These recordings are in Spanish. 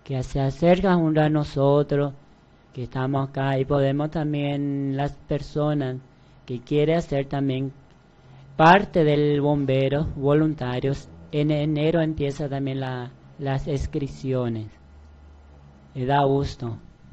que se acercan junto a nosotros, que estamos acá, y podemos también, las personas que quieren hacer también parte del bombero voluntarios, en enero empieza también las inscripciones. Me da gusto.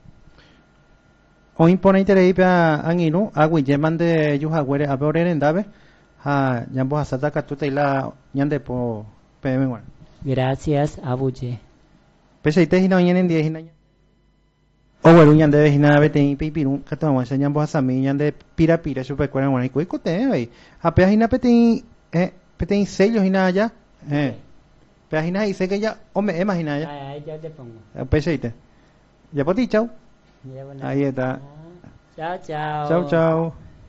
Hoy pone interés para Anginu, agui lleman de Yujaguere a Beoren en Dave, a Yambo Asata Catuta y la Yande po PM1. Gracias, Abuye. Pese y tejina en 10 hina. O bueno, Yande hina vete y pipirun, Catamo, se Yambo Asami, Yande Pira, super cuera, bueno, y cuicote, ahí. A Peajina Pete sellos y nada ya, Peajina y sé que ya, hombre, imagina ya. Ahí ya te pongo. Pese y te. Ya por ti, chao. Ahí está. Chao, chao. Chao, chao.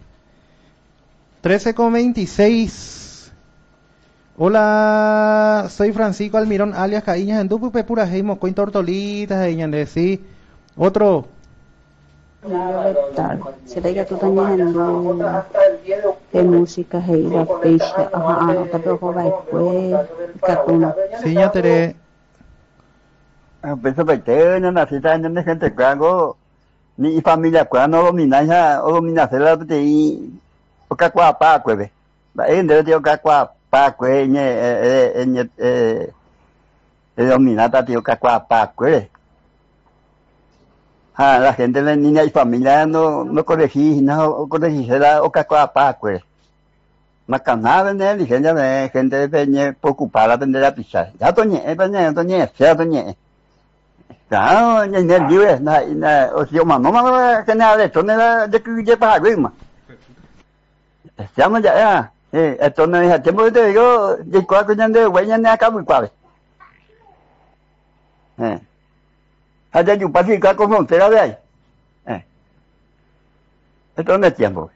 13:26. Hola, soy Francisco Almirón, alias Caíñas en Dupupe, pura heimo, coin tortolitas, y de sí. Otro. Será que tú también de música, y la peixe, no te preocupes, después, catuna. Sí, ya te Empezó pequeño, no nací en de gente cuando ni familia cuando domina o domina se la te o cacua pa cueve. Va en de tío cacua pa cueve dominata tío cacua pa cueve. La gente de niña y familia no colegí, no colegí será o cacua pa cueve. Mà cảm thấy bên đi gente de preocupada vender la pizza. Ya toñe, sea toñe. Claro, en el libro, o sea, mamá, que nada de esto, nada de que ya para arriba. Llama ya, esto no es tiempo que te digo, de cuál que ya de güey ya acá muy cuál. Allá yo pasé acá con frontera de ahí. Esto no es tiempo.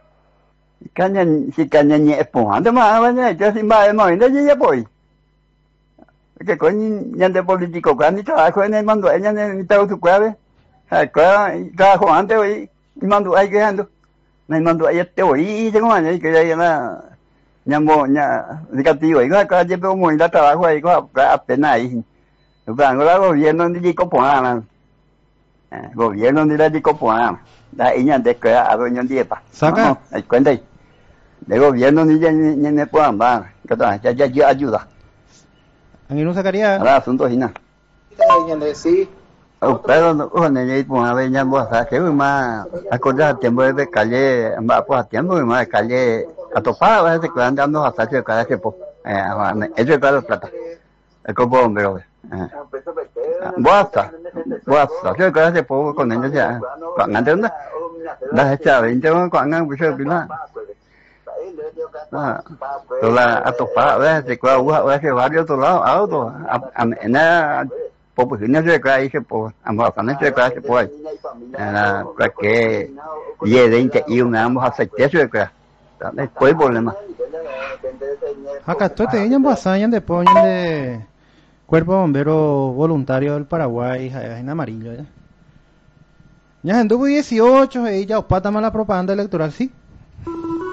Si caña ni es por ande más, yo sin más, no ya voy. Que có nhân de político que han dicho a jóvenes mando ella en su cueve cada jugante hoy y mando ahí quejando me mando ahí hoy y tengo años que ya na nyambo negativo y cada llevo muy la trabajo ahí apenas ahí la gobierno ni copona gobierno ni la di copona da ella de que a doña diepa saca ahí cuenta ahí de gobierno ni ne puedan va que ya ayuda. Anginu sacaría. Ahora asunto hina. Sí. Pero no ne pues a ver ya vos a que más acordar tiempo de calle, va pues a tiempo más calle a topar a veces que andando hasta que cada que pues eso es para plata. El copo hombre. Vos que cada que pues con ellos ya. Cuando antes la hecha 20 cuando han visto pila. Toda a topar, veces que a veces varios otros lados, auto, a pues no se cae que pues ambos no se cae que pues para que llegue y vamos a aceptar eso que después problema. Acá estoy te llaman pasañan de poñan de Cuerpo Bombero Voluntario del Paraguay, en amarillo ya. Ya en 2018 ella os pata mala propaganda electoral, sí.